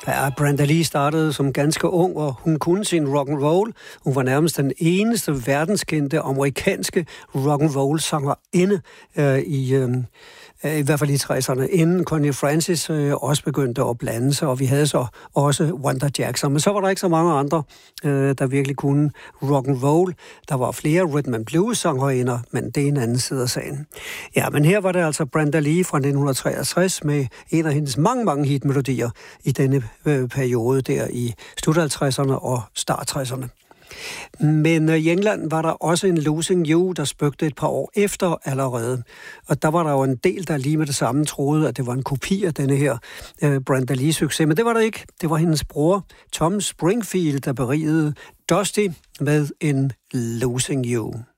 Ja, Brenda Lee startede som ganske ung, og hun kunne sin rock and roll. Hun var nærmest den eneste verdenskendte amerikanske rock and roll sangerinde i hvert fald i 60'erne, inden Connie Francis også begyndte at blande sig, og vi havde så også Wanda Jackson. Men så var der ikke så mange andre, der virkelig kunne rock and roll. Der var flere rhythm and blues sangerinder, men det er en anden side af sagen. Ja, men her var det altså Brenda Lee fra 1963 med en af hendes mange hitmelodier i denne periode der i slut 50'erne og start 60'erne. Men i England var der også en Losing You, der spøgte et par år efter allerede. Og der var der jo en del, der lige med det samme troede, at det var en kopi af denne her Brenda Lee-succes. Men det var det ikke. Det var hendes bror, Tom Springfield, der berigede Dusty med en Losing You.